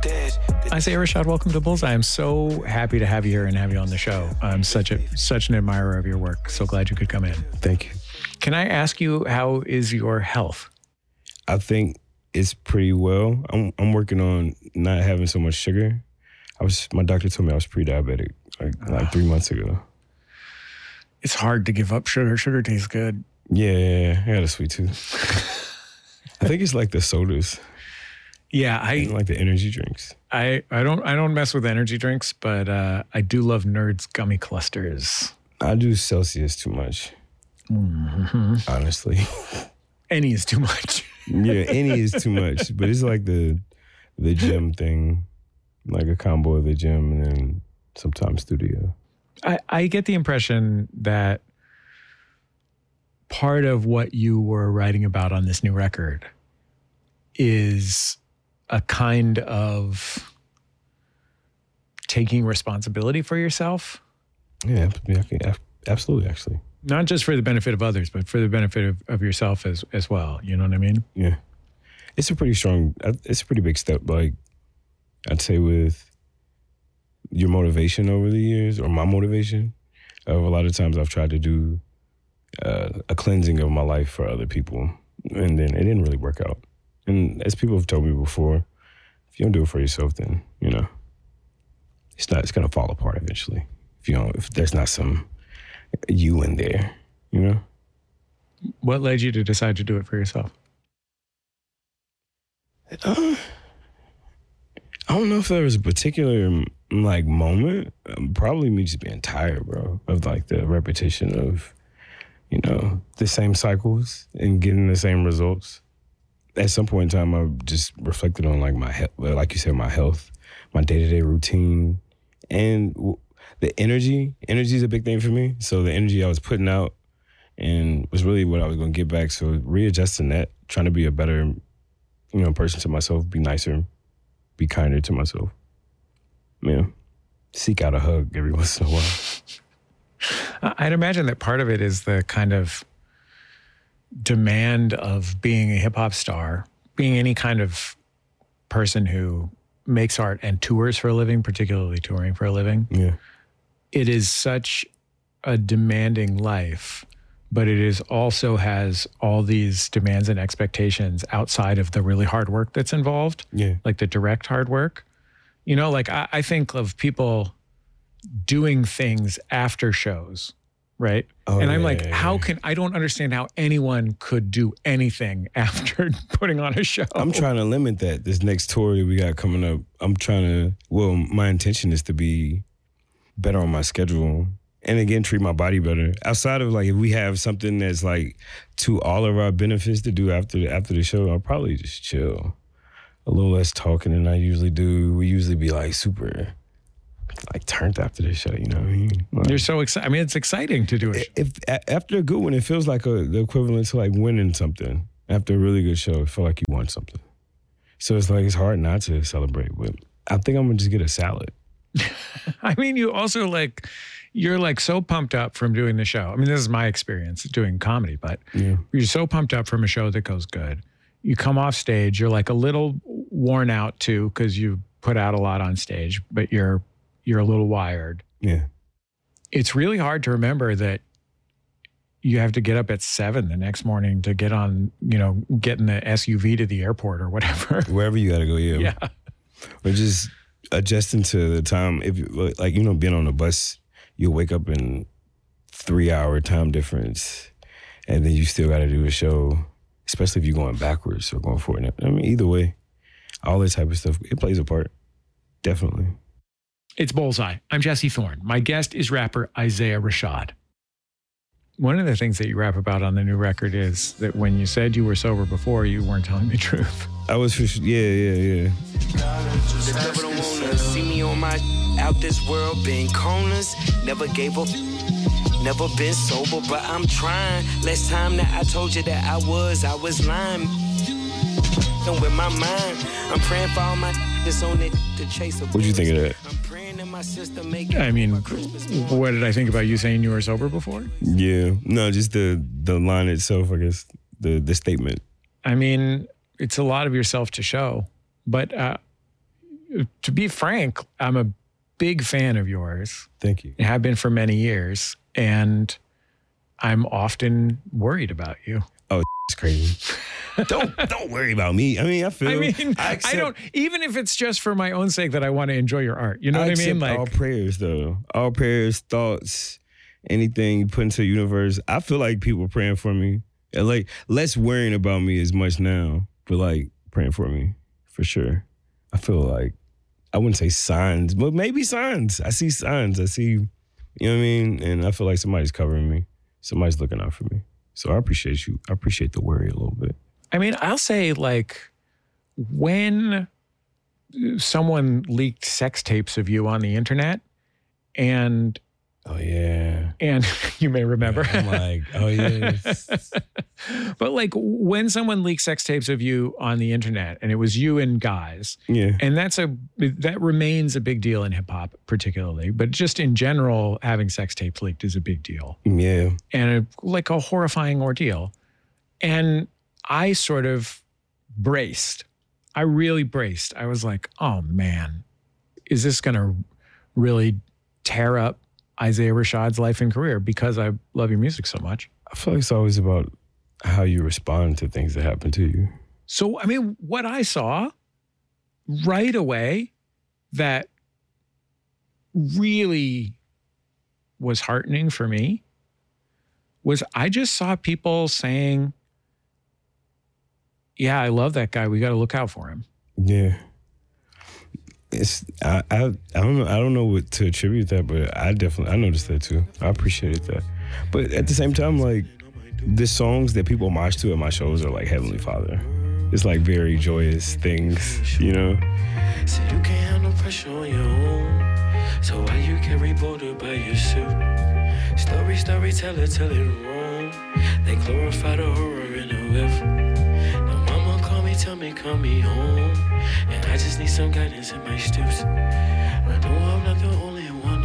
Isaiah Rashad, welcome to Bullseye. I'm so happy to have you here and have you on the show. I'm such an admirer of your work. So glad you could come in. Thank you. Can I ask you, how is your health? I think it's pretty well. I'm working on not having so much sugar. My doctor told me I was pre-diabetic like 3 months ago. It's hard to give up sugar. Sugar tastes good. Yeah, I got a sweet tooth. I think it's like the sodas. Yeah, I like the energy drinks. I don't mess with energy drinks, but I do love Nerds gummy clusters. I do Celsius too much. Mm-hmm. Honestly. Any is too much. Yeah, any is too much. But it's like the gym thing, like a combo of the gym and then sometimes studio. I get the impression that part of what you were writing about on this new record is a kind of taking responsibility for yourself. Yeah, absolutely, actually. Not just for the benefit of others, but for the benefit of yourself as well. You know what I mean? Yeah. It's a pretty big step, like, I'd say with your motivation over the years, or my motivation. A lot of times I've tried to do a cleansing of my life for other people, and then it didn't really work out. And as people have told me before, if you don't do it for yourself, then, it's going to fall apart eventually. If there's not some you in there, What led you to decide to do it for yourself? I don't know if there was a particular moment. Probably me just being tired, bro, of like the repetition of, the same cycles and getting the same results. At some point in time, I just reflected on like my health, like you said, my health, my day-to-day routine, and the energy. Energy is a big thing for me. So the energy I was putting out and was really what I was going to get back. So readjusting that, trying to be a better, person to myself, be nicer, be kinder to myself. Seek out a hug every once in a while. I'd imagine that part of it is the kind of demand of being a hip hop star, being any kind of person who makes art and tours for a living, particularly touring for a living. Yeah. It is such a demanding life, but it is also has all these demands and expectations outside of the really hard work that's involved. Yeah. Like the direct hard work. I think of people doing things after shows, right? Oh, and I'm like, I don't understand how anyone could do anything after putting on a show. I'm trying to limit that. This next tour that we got coming up, my intention is to be better on my schedule and again, treat my body better. Outside of like, if we have something that's like to all of our benefits to do after the show, I'll probably just chill. A little less talking than I usually do. We usually be like super like turned after the show, you know what I mean? Like, you're so excited. I mean, it's exciting to do it. If after a good one, it feels like the equivalent to like winning something. After a really good show, it feels like you won something. So it's like, it's hard not to celebrate, but I think I'm gonna just get a salad. I mean, you also you're like so pumped up from doing the show. I mean, this is my experience doing comedy, but you're so pumped up from a show that goes good. You come off stage, you're like a little worn out too, because you put out a lot on stage, but you're a little wired. Yeah. It's really hard to remember that you have to get up at 7 the next morning to get on, get in the SUV to the airport or whatever. Wherever you got to go, yeah. Or just adjusting to the time. If being on a bus, you'll wake up in 3-hour time difference, and then you still got to do a show, especially if you're going backwards or going forward. I mean, either way, all that type of stuff, it plays a part. Definitely. It's Bullseye. I'm Jesse Thorne. My guest is rapper Isaiah Rashad. One of the things that you rap about on the new record is that when you said you were sober before, you weren't telling the truth. I was for sure. Yeah. The devil don't wanna see me on my out this world, been corners, never gave up, never been sober, but I'm trying. Last time that I told you that I was lying. And with my mind, I'm praying for all my that's on it to chase a. What'd you think of that? I'm praying that my sister make. I mean, what did I think about you saying you were sober before? Yeah, no, just the line itself, I guess, the statement. I mean, it's a lot of yourself to show, but to be frank, I'm a big fan of yours. Thank you. I have been for many years, and I'm often worried about you. Oh, it's crazy. Don't worry about me. I mean, I don't, even if it's just for my own sake that I want to enjoy your art. You know what I mean? Like all prayers, though. All prayers, thoughts, anything you put into the universe. I feel like people praying for me. Like, less worrying about me as much now, but like praying for me for sure. I feel like, I wouldn't say signs, but maybe signs. I see signs. I see, you know what I mean? And I feel like somebody's covering me. Somebody's looking out for me. So I appreciate you. I appreciate the worry a little bit. I mean, I'll say, like, when someone leaked sex tapes of you on the internet, and oh yeah, and you may remember, I'm like, oh yes, but like when someone leaked sex tapes of you on the internet, and it was you and guys, yeah, and that remains a big deal in hip hop, particularly, but just in general, having sex tapes leaked is a big deal, yeah, and like a horrifying ordeal, and I sort of braced. I really braced. I was like, oh man, is this going to really tear up Isaiah Rashad's life and career because I love your music so much? I feel like it's always about how you respond to things that happen to you. So, I mean, what I saw right away that really was heartening for me was I just saw people saying, yeah, I love that guy. We got to look out for him. Yeah. I don't know what to attribute that, but I noticed that too. I appreciated that. But at the same time, like, the songs that people march to at my shows are like Heavenly Father. It's like very joyous things, you know? So you can't have no pressure on your own. So why you carry border by your suit? Storyteller, tell it wrong. They glorify the horror in the whip. Tell me, call me home. And I just need some guidance in my steps. I know I'm not the only one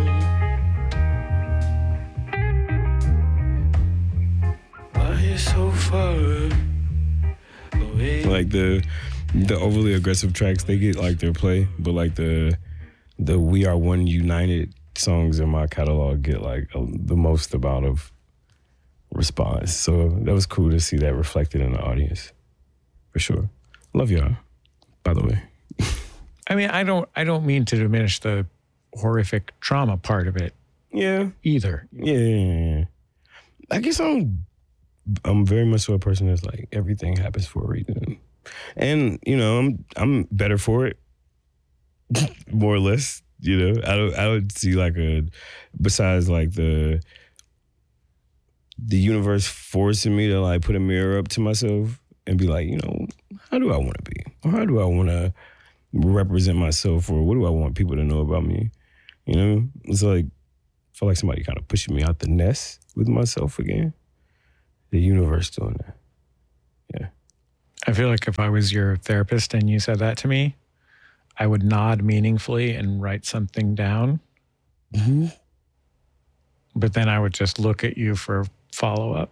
alone. Why you so far away? Like the overly aggressive tracks, they get like their play, but like the We Are One United songs in my catalog get like the most amount of response. So that was cool to see that reflected in the audience. For sure. Love y'all, by the way. I mean, I don't mean to diminish the horrific trauma part of it. Yeah. Either. Yeah. I guess I'm very much so a person that's like, everything happens for a reason. And, you know, I'm better for it. More or less, you know. I would see like besides like the universe forcing me to like put a mirror up to myself and be like, you know, how do I want to be? Or how do I want to represent myself? Or what do I want people to know about me? You know? It's like, I feel like somebody kind of pushing me out the nest with myself again. The universe doing that. Yeah. I feel like if I was your therapist and you said that to me, I would nod meaningfully and write something down. Mm-hmm. But then I would just look at you for follow-up.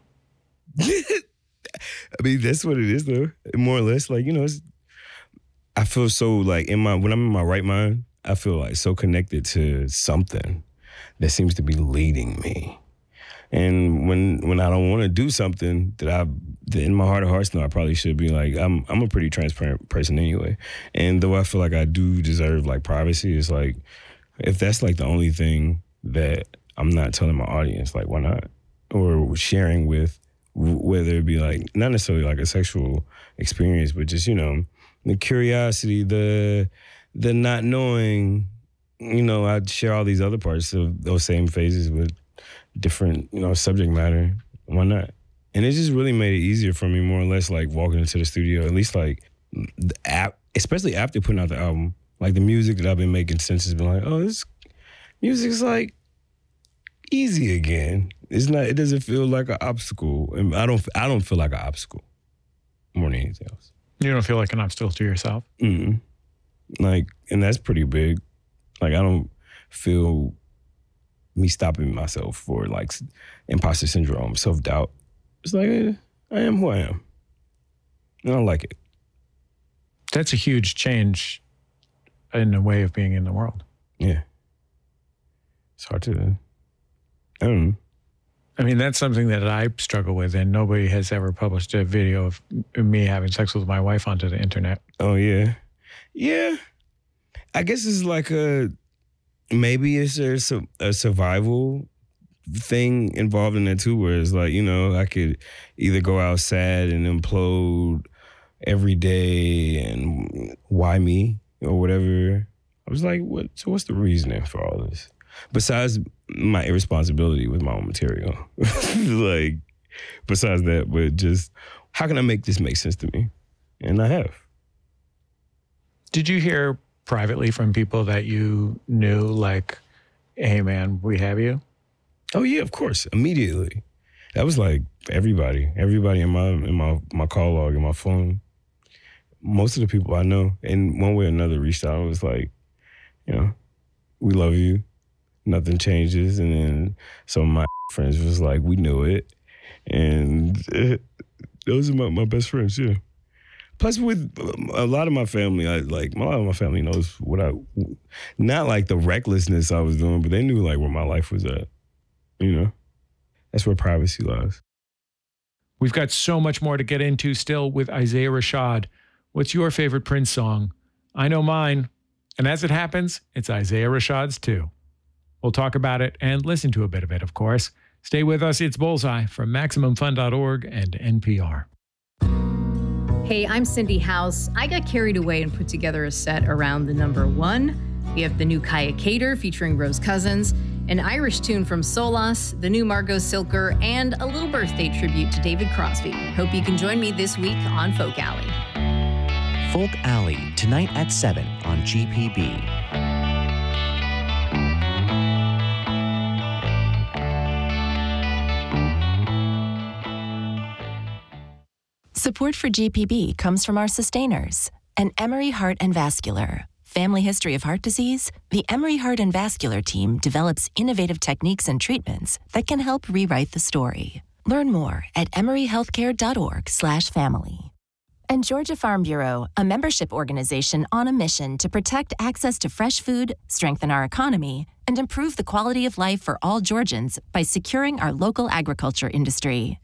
I mean, that's what it is, though. More or less, like, you know, I feel so, like, when I'm in my right mind, I feel, like, so connected to something that seems to be leading me. And when I don't want to do something that in my heart of hearts, no, I probably should be, like, I'm a pretty transparent person anyway. And though I feel like I do deserve, like, privacy, it's like, if that's, like, the only thing that I'm not telling my audience, like, why not? Or sharing with, whether it be like, not necessarily like a sexual experience, but just, you know, the curiosity, the not knowing, you know, I'd share all these other parts of those same phases with different, you know, subject matter. Why not? And it just really made it easier for me, more or less, like walking into the studio, at least like especially after putting out the album, like the music that I've been making since has been like, oh, this music's like easy again. It's not. It doesn't feel like an obstacle, and I don't feel like an obstacle more than anything else. You don't feel like an obstacle to yourself? Mm-mm. Like, and that's pretty big. Like, I don't feel me stopping myself for like imposter syndrome, self-doubt. It's like, I am who I am. And I like it. That's a huge change in a way of being in the world. Yeah. It's hard to, I don't know. I mean, that's something that I struggle with, and nobody has ever published a video of me having sex with my wife onto the internet. Oh, yeah. Yeah. I guess it's like maybe it's there's a survival thing involved in that too, where it's like, you know, I could either go out sad and implode every day and why me or whatever. I was like, what's the reasoning for all this? Besides my irresponsibility with my own material. Like, besides that, but just how can I make this make sense to me? And I have. Did you hear privately from people that you knew, like, hey man, we have you? Oh yeah, of course. Immediately. That was like everybody in my call log in my phone. Most of the people I know, in one way or another, reached out and was like, you know, we love you. Nothing changes. And then some of my friends was like, we knew it. And those are my best friends, yeah. Plus, with a lot of my family, a lot of my family knows not like the recklessness I was doing, but they knew like where my life was at. You know, that's where privacy lies. We've got so much more to get into still with Isaiah Rashad. What's your favorite Prince song? I know mine. And as it happens, it's Isaiah Rashad's too. We'll talk about it and listen to a bit of it, of course. Stay with us. It's Bullseye from MaximumFun.org and NPR. Hey, I'm Cindy House. I got carried away and put together a set around the number 1. We have the new Kaya Cater featuring Rose Cousins, an Irish tune from Solas, the new Margot Silker, and a little birthday tribute to David Crosby. Hope you can join me this week on Folk Alley. Folk Alley, tonight at 7 on GPB. Support for GPB comes from our sustainers, an Emory Heart and Vascular. Family history of heart disease? The Emory Heart and Vascular team develops innovative techniques and treatments that can help rewrite the story. Learn more at emoryhealthcare.org/family. And Georgia Farm Bureau, a membership organization on a mission to protect access to fresh food, strengthen our economy, and improve the quality of life for all Georgians by securing our local agriculture industry.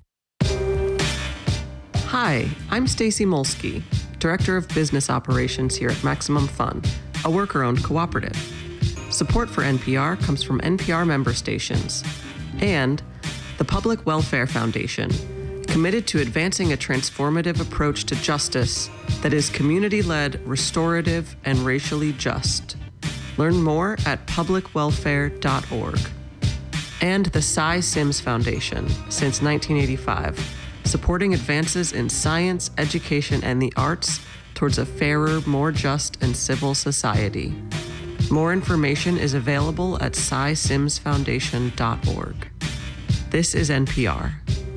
Hi, I'm Stacy Molsky, Director of Business Operations here at Maximum Fun, a worker-owned cooperative. Support for NPR comes from NPR member stations and the Public Welfare Foundation, committed to advancing a transformative approach to justice that is community-led, restorative, and racially just. Learn more at publicwelfare.org. And the Cy Sims Foundation, since 1985, supporting advances in science, education, and the arts towards a fairer, more just, and civil society. More information is available at cysimsfoundation.org. This is NPR.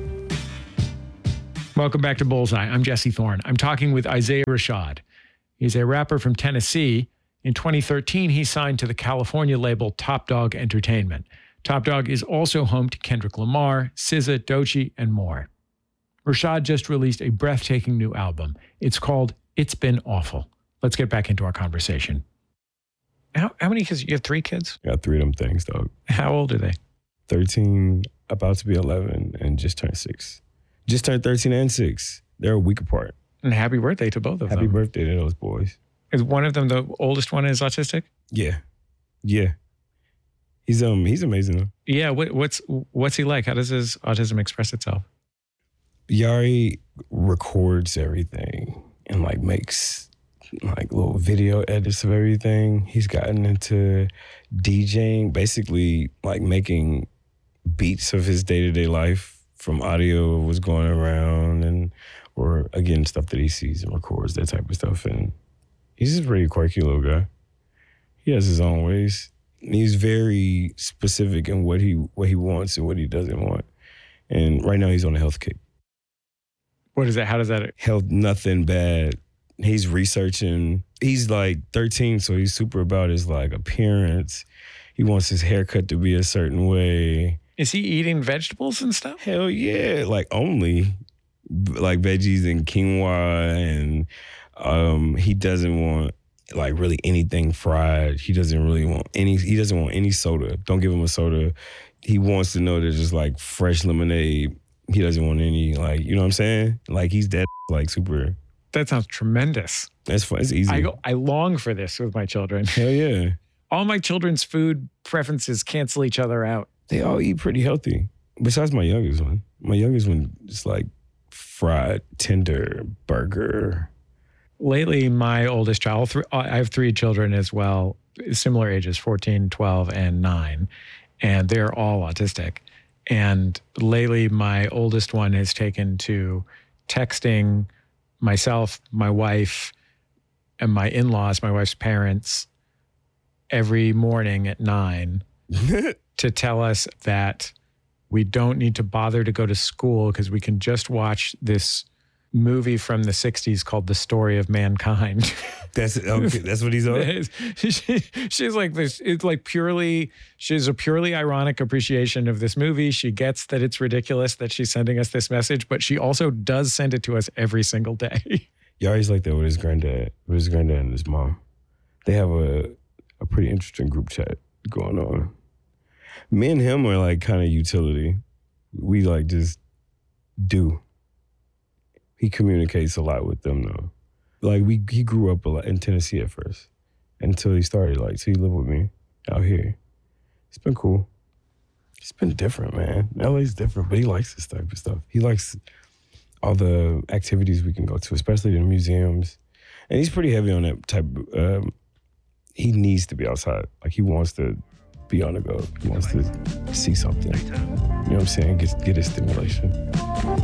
Welcome back to Bullseye. I'm Jesse Thorne. I'm talking with Isaiah Rashad. He's a rapper from Tennessee. In 2013, he signed to the California label Top Dog Entertainment. Top Dog is also home to Kendrick Lamar, SZA, Doechii, and more. Rashad just released a breathtaking new album. It's called It's Been Awful. Let's get back into our conversation. How many kids? You have 3 kids? I got 3 of them things, dog. How old are they? 13, about to be 11, and just turned 6. Just turned 13 and 6. They're a week apart. And happy birthday to both of them. Happy birthday to those boys. Is one of them, the oldest one, is autistic? Yeah. Yeah. He's amazing though. Yeah, what's he like? How does his autism express itself? Yari records everything and like makes like little video edits of everything. He's gotten into DJing, basically like making beats of his day-to-day life from audio of what's going around and or again stuff that he sees and records, that type of stuff. And he's just a pretty quirky little guy. He has his own ways. He's very specific in what he wants and what he doesn't want. And right now he's on a health kick. What is that? How does that? Health, nothing bad. He's researching. He's like 13, so he's super about his like appearance. He wants his haircut to be a certain way. Is he eating vegetables and stuff? Hell yeah, like only like veggies and quinoa, and he doesn't want like really anything fried. He doesn't want any soda. Don't give him a soda. He wants to know there's just like fresh lemonade. He doesn't want any, like, you know what I'm saying? Like, he's dead, like, super. That sounds tremendous. That's fun. It's easy. I long for this with my children. Hell yeah. All my children's food preferences cancel each other out. They all eat pretty healthy. Besides my youngest one. My youngest one is like fried, tender, burger. Lately, my oldest child, I have 3 children as well, similar ages, 14, 12, and 9. And they're all autistic. And lately, my oldest one has taken to texting myself, my wife, and my in-laws, my wife's parents, every morning at 9 to tell us that we don't need to bother to go to school because we can just watch this movie from the 60s called The Story of Mankind. That's what he's on? She's like this. It's like she's a purely ironic appreciation of this movie. She gets that it's ridiculous that she's sending us this message, but she also does send it to us every single day. Yari's like that with his granddad and his mom. They have a pretty interesting group chat going on. Me and him are like kind of utility. We like just do. He communicates a lot with them though. Like he grew up a lot in Tennessee at first until he started so he lived with me out here. It's been cool. It's been different, man. LA's different, but he likes this type of stuff. He likes all the activities we can go to, especially the museums. And he's pretty heavy on that type. He needs to be outside. Like he wants to be on the go. He wants to see something. You know what I'm saying? Get his stimulation.